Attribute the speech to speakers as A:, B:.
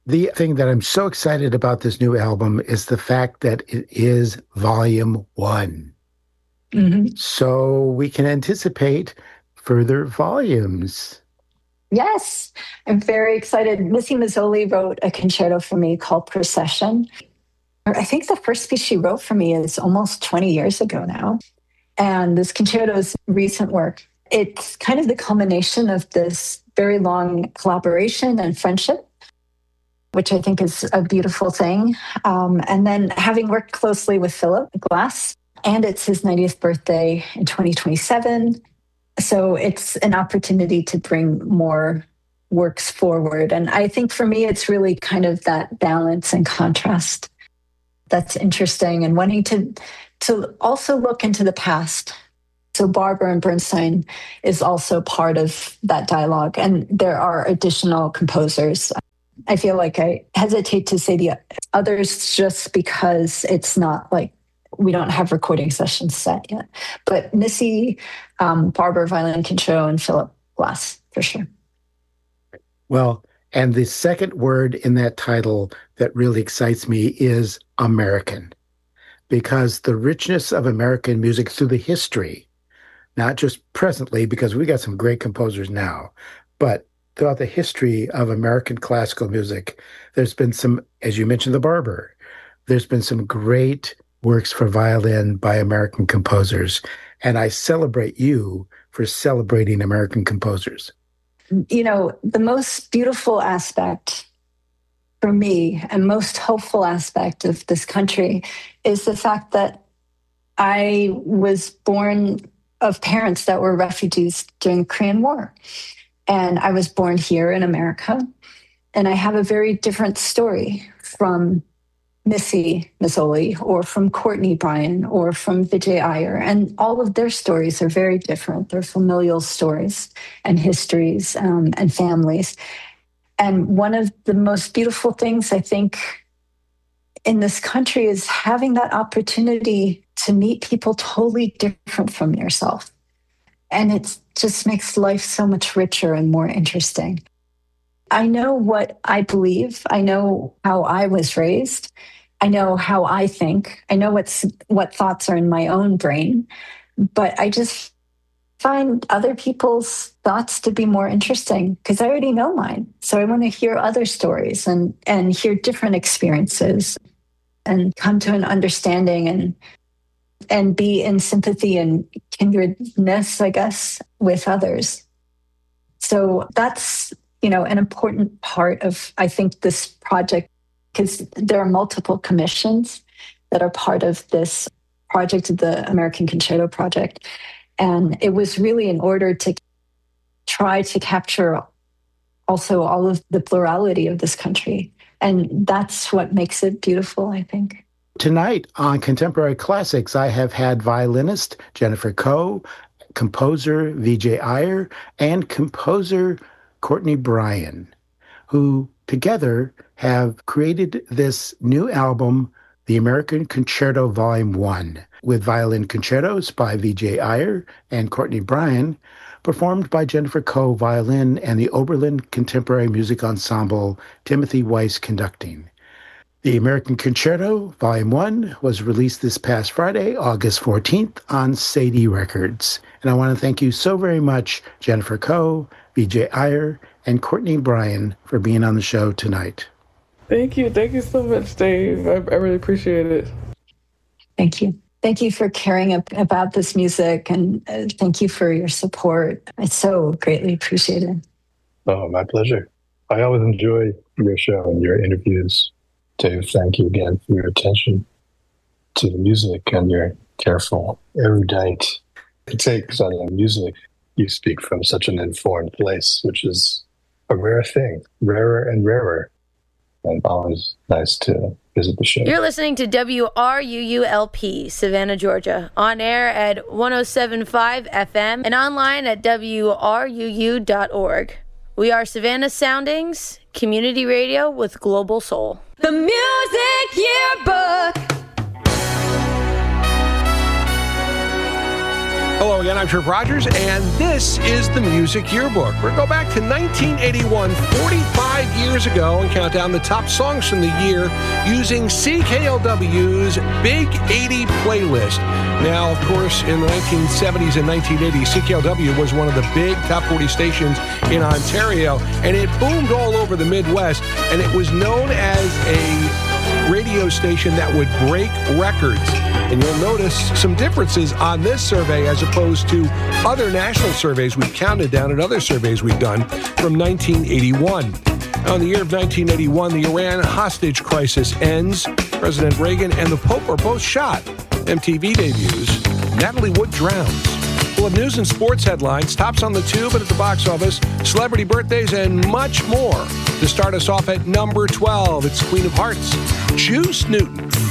A: The thing that I'm so excited about this new album is the fact that it is volume one.
B: Mm-hmm.
A: So we can anticipate further volumes.
B: Yes, I'm very excited. Missy Mazzoli wrote a concerto for me called Procession. I think the first piece she wrote for me is almost 20 years ago now. And this concerto is recent work. It's kind of the culmination of this very long collaboration and friendship, which I think is a beautiful thing. And then having worked closely with Philip Glass, and it's his 90th birthday in 2027. So it's an opportunity to bring more works forward. And I think for me, it's really kind of that balance and contrast that's interesting, and wanting to also look into the past. So Barber and Bernstein is also part of that dialogue. And there are additional composers. I feel like I hesitate to say the others just because it's not like we don't have recording sessions set yet. But Missy, Barber, violin concerto, and Philip Glass, for sure.
A: Well, and the second word in that title that really excites me is American, because the richness of American music through the history, not just presently, because we got some great composers now, but throughout the history of American classical music, there's been some, as you mentioned, the Barber, there's been some great works for violin by American composers. And I celebrate you for celebrating American composers.
B: You know, the most beautiful aspect for me and most hopeful aspect of this country is the fact that I was born of parents that were refugees during the Korean War. And I was born here in America. And I have a very different story from Missy Mazzoli or from Courtney Bryan or from Vijay Iyer. And all of their stories are very different. They're familial stories and histories and families. And one of the most beautiful things, I think, in this country is having that opportunity to meet people totally different from yourself. And it just makes life so much richer and more interesting. I know what I believe. I know how I was raised. I know how I think. I know what thoughts are in my own brain. But I just find other people's thoughts to be more interesting because I already know mine. So I want to hear other stories and hear different experiences and come to an understanding and be in sympathy and kindredness, I guess, with others. So that's, an important part of, I think, this project, because there are multiple commissions that are part of this project, the American Concerto Project. And it was really in order to try to capture also all of the plurality of this country. And that's what makes it beautiful, I think.
A: Tonight on Contemporary Classics, I have had violinist Jennifer Koh, composer Vijay Iyer, and composer Courtney Bryan, who together have created this new album, The American Concerto Volume 1, with violin concertos by Vijay Iyer and Courtney Bryan, performed by Jennifer Koh violin and the Oberlin Contemporary Music Ensemble, Timothy Weiss conducting. The American Concerto, Volume 1, was released this past Friday, August 14th, on Sadie Records. And I want to thank you so very much, Jennifer Koh, Vijay Iyer, and Courtney Bryan, for being on the show tonight.
C: Thank you. Thank you so much, Dave. I really appreciate it.
B: Thank you. Thank you for caring about this music, and thank you for your support. It's so greatly appreciated.
D: Oh, my pleasure. I always enjoy your show and your interviews. Dave, thank you again for your attention to the music and your careful, erudite takes on the music. You speak from such an informed place, which is a rare thing, rarer and rarer, and always nice to visit the show.
E: You're listening to WRUULP, Savannah, Georgia, on air at 107.5 FM and online at WRUU.org. We are Savannah Soundings, community radio with global soul.
F: The Music Yearbook. Hello again, I'm Trip Rogers, and this is the Music Yearbook. We're going to go back to 1981, 45 years ago, and count down the top songs from the year using CKLW's Big 80 playlist. Now, of course, in the 1970s and 1980s, CKLW was one of the big top 40 stations in Ontario, and it boomed all over the Midwest, and it was known as a radio station that would break records. And you'll notice some differences on this survey as opposed to other national surveys we've counted down and other surveys we've done from 1981. Now, in the year of 1981, the Iran hostage crisis ends. President Reagan and the Pope are both shot. MTV debuts. Natalie Wood drowns. We'll have news and sports headlines, tops on the tube and at the box office, celebrity birthdays, and much more. To start us off at number 12, it's Queen of Hearts, Juice Newton.